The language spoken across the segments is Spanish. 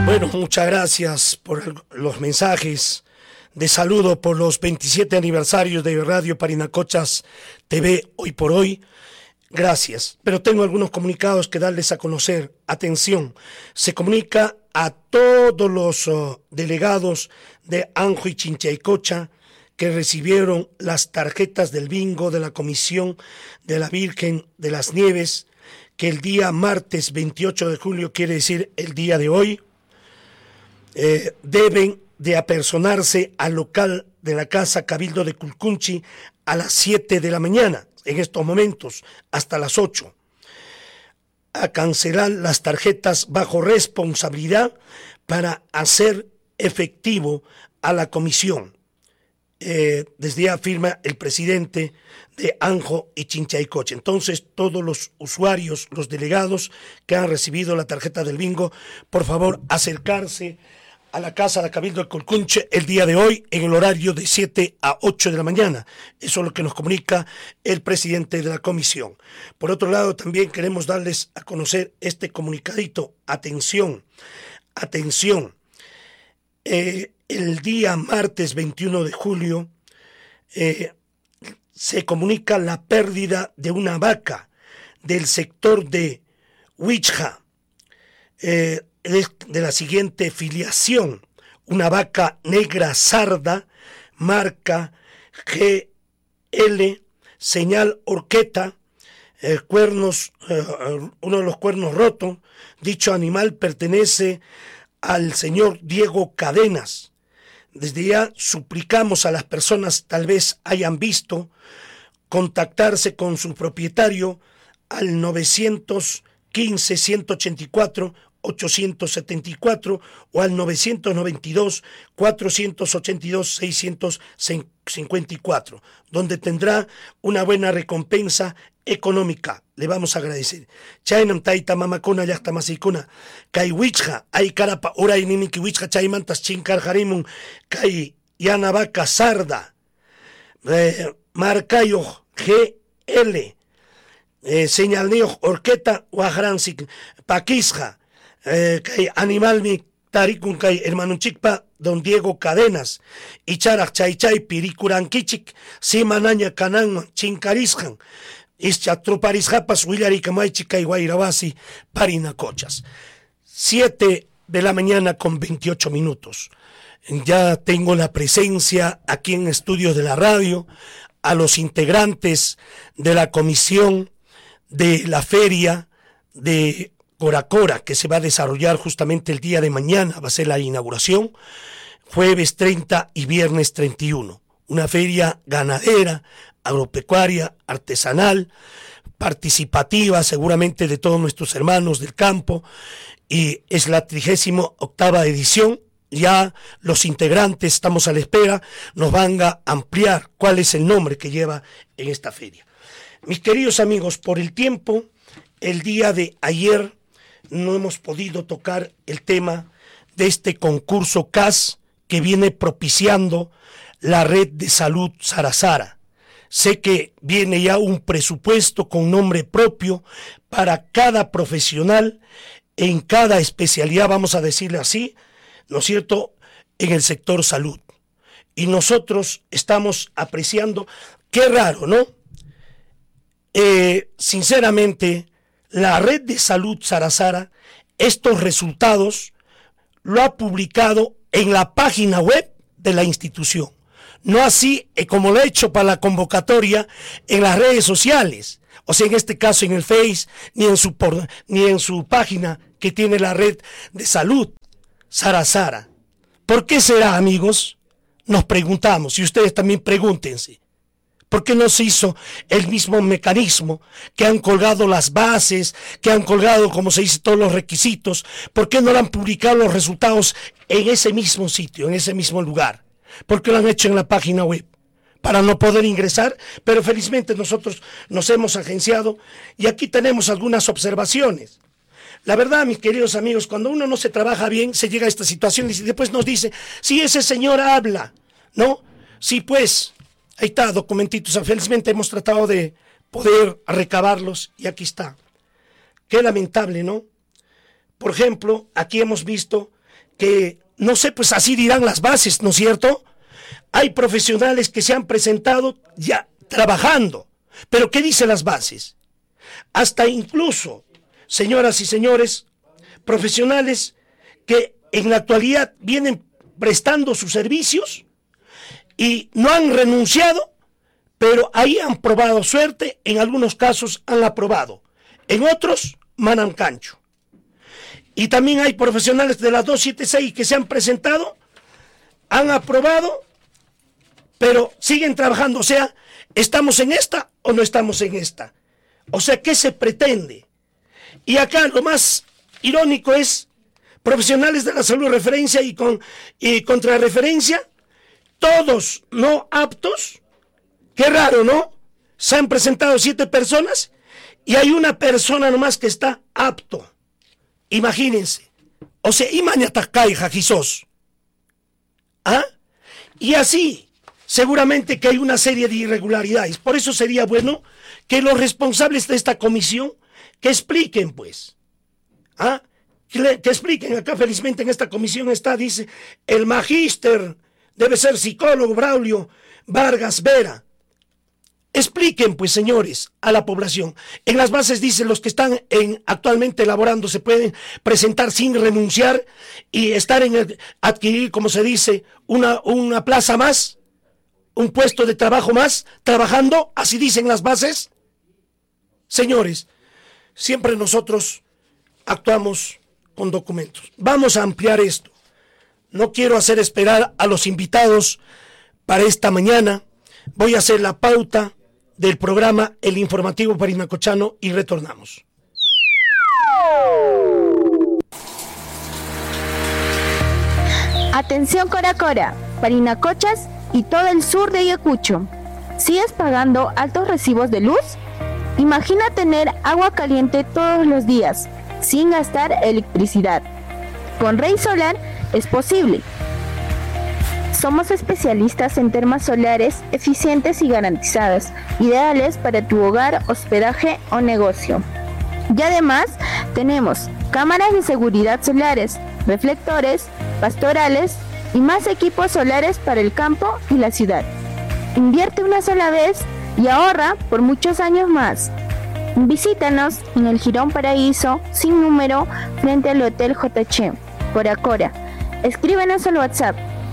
Bueno, muchas gracias por los mensajes de saludo por los 27 aniversarios de Radio Parinacochas TV hoy por hoy. Gracias, pero tengo algunos comunicados que darles a conocer. Atención, se comunica a todos los delegados de Anjo y Chinchaycocha que recibieron las tarjetas del bingo de la Comisión de la Virgen de las Nieves, que el día martes 28 de julio, quiere decir el día de hoy, deben de apersonarse al local de la Casa Cabildo de Culcunchi a las 7 de la mañana, en estos momentos, hasta las 8, a cancelar las tarjetas bajo responsabilidad para hacer efectivo a la comisión. Desde ya afirma el presidente de Anjo y Chinchaycocha. Entonces, todos los usuarios, los delegados que han recibido la tarjeta del bingo, por favor, acercarse a la Casa de Cabildo de Colcunche el día de hoy en el horario de 7 a 8 de la mañana. Eso es lo que nos comunica el presidente de la comisión. Por otro lado, también queremos darles a conocer este comunicadito. Atención, atención. El día martes 21 de julio se comunica la pérdida de una vaca del sector de Huichja, de la siguiente filiación: una vaca negra sarda, marca GL, señal horqueta, cuernos, uno de los cuernos rotos. Dicho animal pertenece al señor Diego Cadenas. Desde ya suplicamos a las personas, tal vez hayan visto, contactarse con su propietario al 915-184-874 o al 992-482-654, donde tendrá una buena recompensa económica. Le vamos a agradecer. Chaynam taita mamakuna llaqta masiykuna kay Huichja ay karapa uray niniki Huichja chaymantas chinkarqarimun kay yana vaca sarda marcayoq GL señalniyoq horqueta waqranchik pakisqa kay animalmi tarikun kay hermanunchikpa don Diego Cadenas icharaq chaychaypi rikurankichik simanaña kananman chinkarisqan ischa truparisqapas willarikamaychik kay Wayrawasi Parinacochas. 7 de la mañana con 28 minutos. Ya tengo la presencia aquí en estudios de la radio a los integrantes de la comisión de la feria de Coracora, que se va a desarrollar justamente el día de mañana. Va a ser la inauguración, jueves 30 y viernes 31. Una feria ganadera, agropecuaria, artesanal, participativa seguramente de todos nuestros hermanos del campo, y es la 38ª edición. Ya los integrantes, estamos a la espera, nos van a ampliar cuál es el nombre que lleva en esta feria. Mis queridos amigos, por el tiempo, el día de ayer no hemos podido tocar el tema de este concurso CAS que viene propiciando la Red de Salud Sarasara. Sé que viene ya un presupuesto con nombre propio para cada profesional en cada especialidad, vamos a decirle así, ¿no es cierto?, en el sector salud. Y nosotros estamos apreciando, qué raro, ¿no? Sinceramente, la Red de Salud Sarasara, estos resultados lo ha publicado en la página web de la institución. No así como lo ha hecho para la convocatoria en las redes sociales, o sea, en este caso en el Face, ni en su página que tiene la Red de Salud Sarasara. ¿Por qué será, amigos? Nos preguntamos, y ustedes también pregúntense. ¿Por qué no se hizo el mismo mecanismo que han colgado las bases, que han colgado, como se dice, todos los requisitos? ¿Por qué no lo han publicado los resultados en ese mismo sitio, en ese mismo lugar? ¿Por qué lo han hecho en la página web? Para no poder ingresar, pero felizmente nosotros nos hemos agenciado y aquí tenemos algunas observaciones. La verdad, mis queridos amigos, cuando uno no se trabaja bien, se llega a esta situación y después nos dice, si ese señor habla, ¿no? Sí, pues, ahí está, documentitos. Felizmente hemos tratado de poder recabarlos y aquí está. Qué lamentable, ¿no? Por ejemplo, aquí hemos visto que, no sé, pues así dirán las bases, ¿no es cierto? Hay profesionales que se han presentado ya trabajando, pero ¿qué dicen las bases? Hasta incluso, señoras y señores, profesionales que en la actualidad vienen prestando sus servicios y no han renunciado, pero ahí han probado suerte, en algunos casos han aprobado, en otros manan cancho. Y también hay profesionales de la 276 que se han presentado, han aprobado, pero siguen trabajando. O sea, ¿estamos en esta o no estamos en esta? O sea, ¿qué se pretende? Y acá lo más irónico es profesionales de la salud referencia y contrarreferencia, todos no aptos. Qué raro, ¿no? Se han presentado 7 personas y hay una persona nomás que está apto. Imagínense. O sea, imañatacay jajisos. ¿Ah? Y así, seguramente que hay una serie de irregularidades. Por eso sería bueno que los responsables de esta comisión que expliquen, pues. ¿Ah? Que expliquen. Acá felizmente en esta comisión está, dice, el magíster, debe ser psicólogo Braulio Vargas Vera. Expliquen, pues, señores, a la población. En las bases dicen los que están actualmente elaborando se pueden presentar sin renunciar y estar adquirir, como se dice, una plaza más, un puesto de trabajo más, trabajando, así dicen las bases. Señores, siempre nosotros actuamos con documentos. Vamos a ampliar esto. No quiero hacer esperar a los invitados para esta mañana. Voy a hacer la pauta del programa El Informativo Parinacochano y retornamos. Atención Cora Cora, Parinacochas y todo el sur de Ayacucho. ¿Sigues pagando altos recibos de luz? Imagina tener agua caliente todos los días, sin gastar electricidad. Con Rey Solar es posible. Somos especialistas en termas solares eficientes y garantizadas, ideales para tu hogar, hospedaje o negocio. Y además tenemos cámaras de seguridad solares, reflectores, pastorales y más equipos solares para el campo y la ciudad. Invierte una sola vez y ahorra por muchos años más. Visítanos en el Jirón Paraíso, sin número, frente al Hotel JH, Cora Cora. Escríbenos al WhatsApp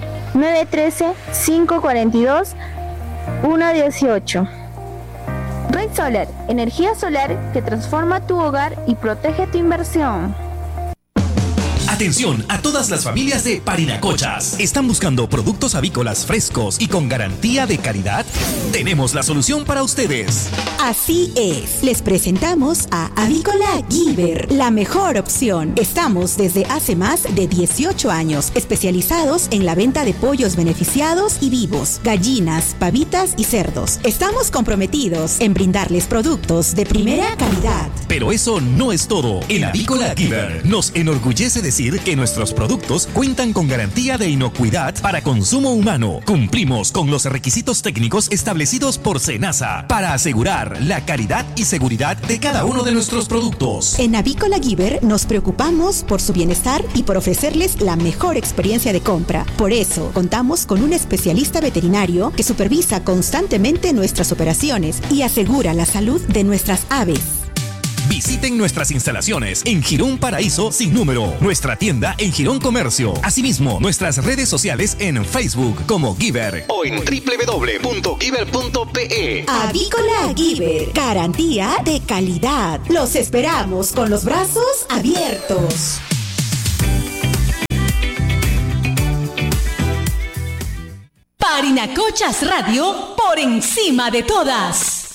913-542-118. Red Solar, energía solar que transforma tu hogar y protege tu inversión. Atención a todas las familias de Parinacochas. ¿Están buscando productos avícolas frescos y con garantía de calidad? Tenemos la solución para ustedes. Así es, les presentamos a Avícola Giver, la mejor opción. Estamos desde hace más de 18 años, especializados en la venta de pollos beneficiados y vivos, gallinas, pavitas y cerdos. Estamos comprometidos en brindarles productos de primera calidad. Pero eso no es todo. En Avícola Giver nos enorgullece decir que nuestros productos cuentan con garantía de inocuidad para consumo humano. Cumplimos con los requisitos técnicos establecidos por SENASA para asegurar la calidad y seguridad de cada uno de nuestros productos. En Avícola Giver nos preocupamos por su bienestar y por ofrecerles la mejor experiencia de compra. Por eso, contamos con un especialista veterinario que supervisa constantemente nuestras operaciones y asegura la salud de nuestras aves. Visiten nuestras instalaciones en Jirón Paraíso sin número, nuestra tienda en Jirón Comercio, asimismo nuestras redes sociales en Facebook como Giver o en www.giver.pe. Avícola Giver, garantía de calidad. Los esperamos con los brazos abiertos. Parinacochas Radio, por encima de todas.